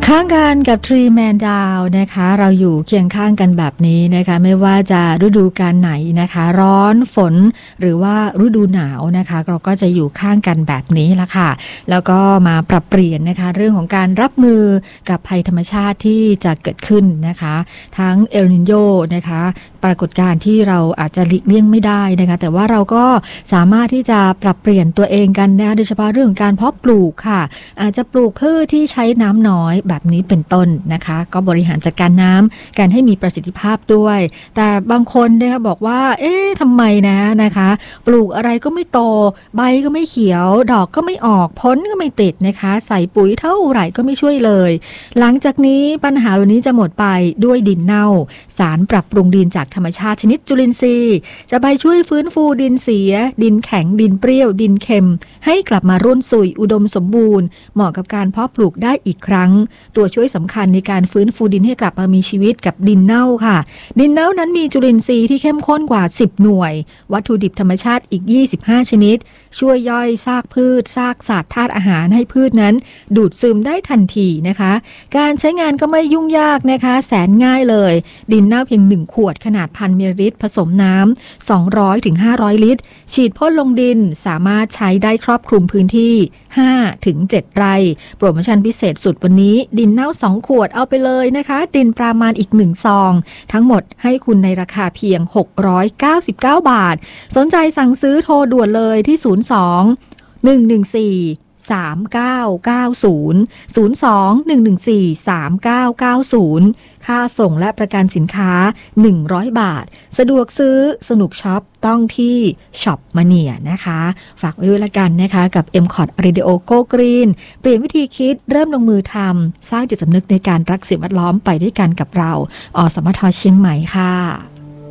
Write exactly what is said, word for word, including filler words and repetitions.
ข้างกันกับทรีแมนดาวนะคะเราอยู่เคียงข้างกันแบบนี้นะคะไม่ว่าจะฤดูกาลไหนนะคะร้อนฝนหรือว่าฤดูหนาวนะคะเราก็จะอยู่ข้างกันแบบนี้ละค่ะแล้วก็มาปรับเปลี่ยนนะคะเรื่องของการรับมือกับภัยธรรมชาติที่จะเกิดขึ้นนะคะทั้งเอลนิโญนะคะปรากฏการณ์ที่เราอาจจะหลีกเลี่ยงไม่ได้นะคะแต่ว่าเราก็สามารถที่จะปรับเปลี่ยนตัวเองกันนะคะโดยเฉพาะเรื่องของการเพาะปลูกค่ะอาจจะปลูกพืชที่ใช้น้ำน้อยแบบนี้เป็นต้นนะคะก็บริหารจัดการน้ำการให้มีประสิทธิภาพด้วยแต่บางคนนะคะบอกว่าเอ๊ะทำไมนะนะคะปลูกอะไรก็ไม่โตใบก็ไม่เขียวดอกก็ไม่ออกผลก็ไม่ติดนะคะใส่ปุ๋ยเท่าไหร่ก็ไม่ช่วยเลยหลังจากนี้ปัญหาเหล่านี้จะหมดไปด้วยดินเน่าสารปรับปรุงดินจากธรรมชาติชนิดจุลินทรีย์จะไปช่วยฟื้นฟูดินเสียดินแข็งดินเปรี้ยวดินเค็มให้กลับมาร่วนสุยอุดมสมบูรณ์เหมาะกับการเพาะปลูกได้อีกครั้งตัวช่วยสำคัญในการฟื้นฟูดินให้กลับมามีชีวิตกับดินเน่าค่ะดินเน่านั้นมีจุลินทรีย์ที่เข้มข้นกว่าสิบหน่วยวัตถุดิบธรรมชาติอีกยี่สิบห้าชนิดช่วยย่อยซากพืชซากสัตว์ธาตุอาหารให้พืชนั้นดูดซึมได้ทันทีนะคะการใช้งานก็ไม่ยุ่งยากนะคะแสนง่ายเลยดินเน่าเพียงหนึ่งขวดขนาดพันมิลลิลิตรผสมน้ำสองร้อยถึงห้าร้อยลิตรฉีดพ่นลงดินสามารถใช้ได้ครอบคลุมพื้นที่ห้าถึงเจ็ดไร่โปรโมชั่นพิเศษสุดวันนี้ดินเน่าสองขวดเอาไปเลยนะคะดินประมาณอีกหนึ่งซองทั้งหมดให้คุณในราคาเพียงหกร้อยเก้าสิบเก้าบาทสนใจสั่งซื้อโทรด่วนเลยที่ศูนย์ สอง หนึ่ง หนึ่ง สี่ สาม เก้า เก้า ศูนย์ ศูนย์ สอง หนึ่ง หนึ่ง สี่ สาม เก้า เก้า ศูนย์ค่าส่งและประกันสินค้าหนึ่งร้อยบาทสะดวกซื้อสนุกช็อปต้องที่ช็อปมาเนียนะคะฝากไว้ด้วยละกันนะคะกับ เอ็ม คอท Radio Go Green เปลี่ยนวิธีคิดเริ่มลงมือทำสร้างจิตสำนึกในการรักสิ่งแวดล้อมไปด้วยกันกับเราอสมทเชียงใหม่ค่ะ